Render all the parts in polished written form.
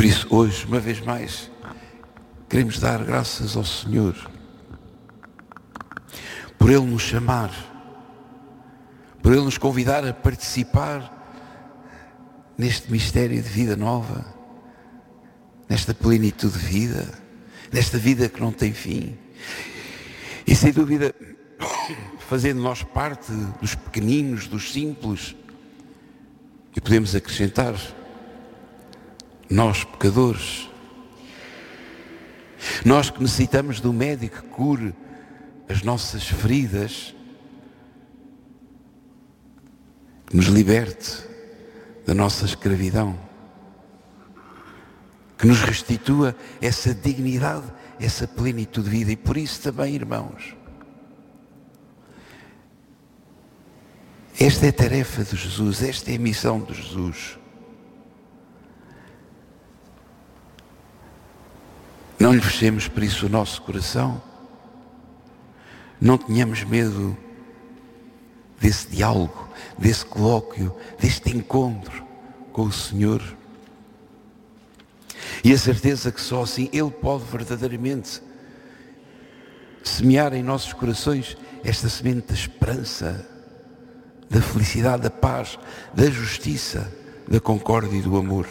por isso, hoje, uma vez mais, queremos dar graças ao Senhor por Ele nos chamar, por Ele nos convidar a participar neste mistério de vida nova, nesta plenitude de vida, nesta vida que não tem fim. E sem dúvida, fazendo nós parte dos pequeninos, dos simples, e podemos acrescentar, nós pecadores, nós que necessitamos de um médico que cure as nossas feridas, que nos liberte da nossa escravidão, que nos restitua essa dignidade, essa plenitude de vida. E por isso também, irmãos, esta é a tarefa de Jesus, esta é a missão de Jesus. Não lhe fechemos por isso o nosso coração, não tenhamos medo desse diálogo, desse colóquio, deste encontro com o Senhor. E a certeza que só assim Ele pode verdadeiramente semear em nossos corações esta semente da esperança, da felicidade, da paz, da justiça, da concórdia e do amor.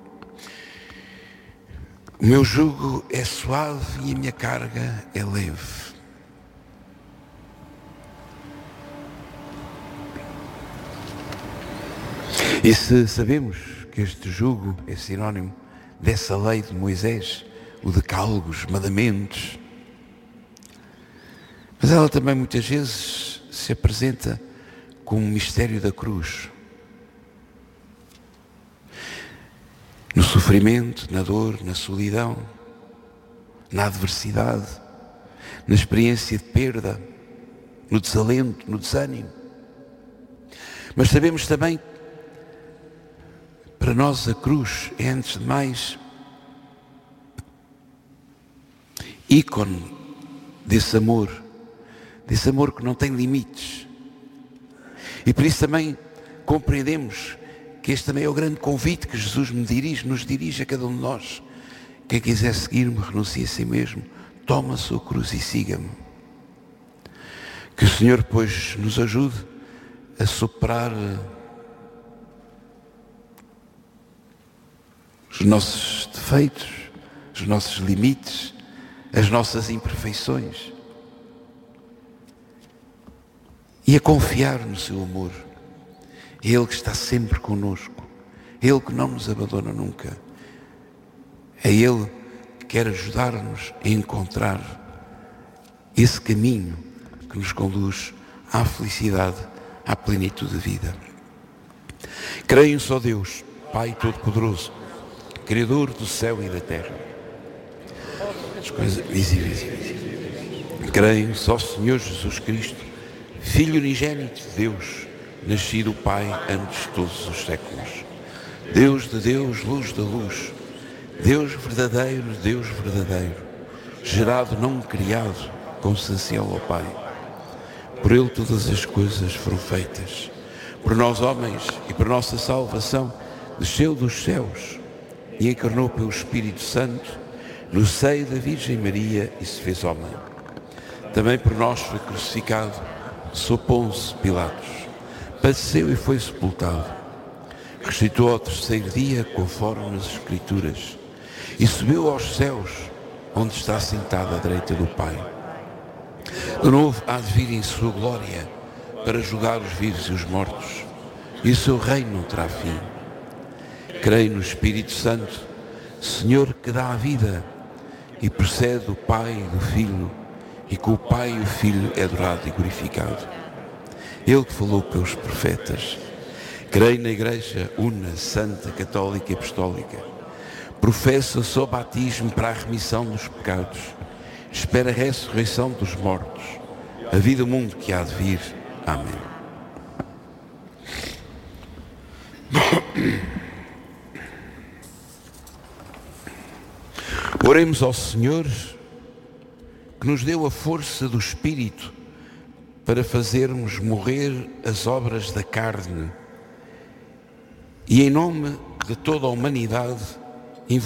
O meu jugo é suave e a minha carga é leve. E se sabemos que este jugo é sinónimo dessa lei de Moisés, o decálogo, os mandamentos, mas ela também muitas vezes se apresenta como um mistério da cruz. No sofrimento, na dor, na solidão, na adversidade, na experiência de perda, no desalento, no desânimo. Mas sabemos também, para nós a cruz é antes de mais ícone desse amor que não tem limites. E por isso também compreendemos que este também é o grande convite que Jesus nos dirige a cada um de nós. Quem quiser seguir-me, renuncie a si mesmo, toma a sua cruz e siga-me. Que o Senhor, pois, nos ajude a superar os nossos defeitos, os nossos limites, as nossas imperfeições e a confiar no seu amor. É Ele que está sempre connosco, é Ele que não nos abandona nunca, é Ele que quer ajudar-nos a encontrar esse caminho que nos conduz à felicidade, à plenitude de vida. Creio em um só Deus, Pai Todo-Poderoso, Criador do céu e da terra, as coisas visíveis. Creio só Senhor Jesus Cristo, Filho unigênito de Deus, nascido Pai antes de todos os séculos, Deus de Deus, luz da luz, Deus verdadeiro, gerado, não criado, consubstancial ao Pai. Por Ele todas as coisas foram feitas. Por nós homens e por nossa salvação, desceu dos céus e encarnou pelo Espírito Santo no seio da Virgem Maria e se fez homem. Também por nós foi crucificado sob Pôncio Pilatos, padeceu e foi sepultado, ressuscitou ao terceiro dia conforme nas Escrituras e subiu aos céus, onde está sentado à direita do Pai. De novo há de vir em sua glória para julgar os vivos e os mortos, e o seu reino não terá fim. Creio no Espírito Santo, Senhor que dá a vida e procede do Pai e do Filho, e com o Pai e o Filho é adorado e glorificado. Ele que falou pelos profetas. Creio na Igreja una, santa, católica e apostólica. Professo o seu batismo para a remissão dos pecados. Espera a ressurreição dos mortos, a vida do mundo que há de vir. Amém. Oremos ao Senhor que nos deu a força do Espírito para fazermos morrer as obras da carne e, em nome de toda a humanidade,